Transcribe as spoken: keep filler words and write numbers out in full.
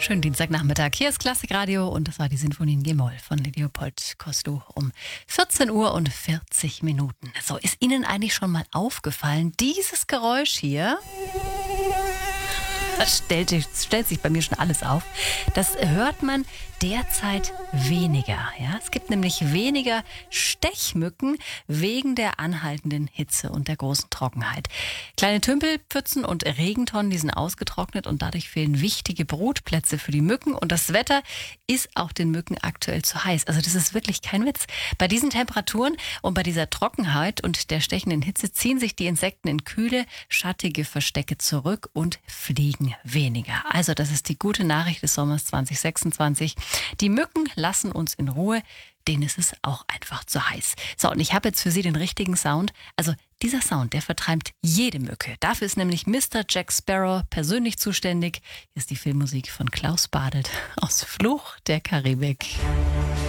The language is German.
Schönen Dienstagnachmittag. Hier ist Klassikradio und das war die Sinfonie in G-Moll von Leopold Kostu um vierzehn Uhr und vierzig Minuten. So, ist Ihnen eigentlich schon mal aufgefallen, dieses Geräusch hier? Das stellt, stellt sich bei mir schon alles auf. Das hört man derzeit weniger. Ja? Es gibt nämlich weniger Stechmücken wegen der anhaltenden Hitze und der großen Trockenheit. Kleine Tümpel, Pfützen und Regentonnen, die sind ausgetrocknet und dadurch fehlen wichtige Brutplätze für die Mücken. Und das Wetter ist auch den Mücken aktuell zu heiß. Also das ist wirklich kein Witz. Bei diesen Temperaturen und bei dieser Trockenheit und der stechenden Hitze ziehen sich die Insekten in kühle, schattige Verstecke zurück und fliegen weniger. Also das ist die gute Nachricht des Sommers zwanzig sechsundzwanzig. Die Mücken lassen uns in Ruhe, denen ist es auch einfach zu heiß. So, und ich habe jetzt für Sie den richtigen Sound. Also dieser Sound, der vertreibt jede Mücke. Dafür ist nämlich Mister Jack Sparrow persönlich zuständig. Hier ist die Filmmusik von Klaus Badelt aus Fluch der Karibik.